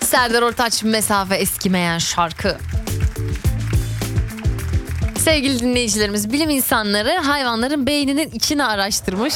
Serdar Ortaç, Mesafe Eskimeyen şarkı. Sevgili dinleyicilerimiz, bilim insanları hayvanların beyninin içini araştırmış.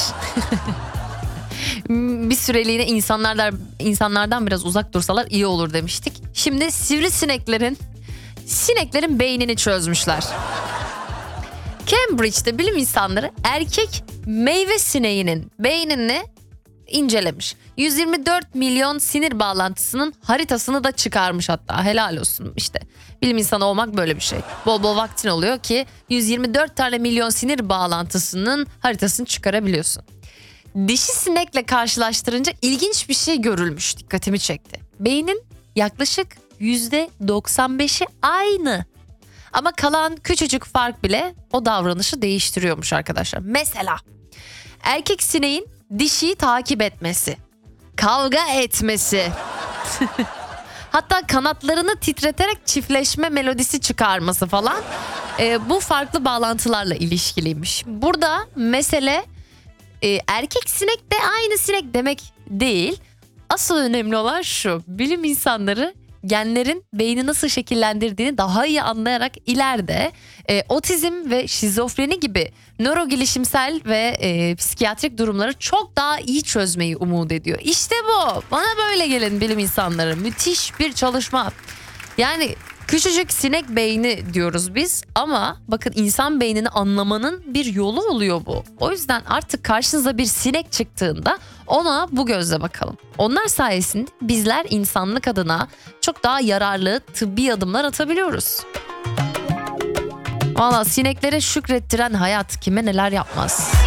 Bir süreliğine insanlardan biraz uzak dursalar iyi olur demiştik. Şimdi sineklerin beynini çözmüşler. Cambridge'de bilim insanları erkek meyve sineğinin beynini incelemiş. 124 milyon sinir bağlantısının haritasını da çıkarmış hatta. Helal olsun işte. Bilim insanı olmak böyle bir şey. Bol bol vaktin oluyor ki 124 tane milyon sinir bağlantısının haritasını çıkarabiliyorsun. Dişi sinekle karşılaştırınca ilginç bir şey görülmüş. Dikkatimi çekti. Beynin yaklaşık %95'i aynı. Ama kalan küçücük fark bile o davranışı değiştiriyormuş arkadaşlar. Mesela erkek sineğin dişiyi takip etmesi, kavga etmesi, hatta kanatlarını titreterek çiftleşme melodisi çıkarması falan bu farklı bağlantılarla ilişkiliymiş. Burada mesele erkek sinek de aynı sinek demek değil. Asıl önemli olan şu: bilim insanları genlerin beyni nasıl şekillendirdiğini daha iyi anlayarak ileride otizm ve şizofreni gibi nörogelişimsel ve psikiyatrik durumları çok daha iyi çözmeyi umut ediyor. İşte bu. Bana böyle gelin bilim insanları. Müthiş bir çalışma. Yani küçücük sinek beyni diyoruz biz ama bakın insan beynini anlamanın bir yolu oluyor bu. O yüzden artık karşınıza bir sinek çıktığında ona bu gözle bakalım. Onlar sayesinde bizler insanlık adına çok daha yararlı tıbbi adımlar atabiliyoruz. Valla sineklere şükrettiren hayat kime neler yapmaz.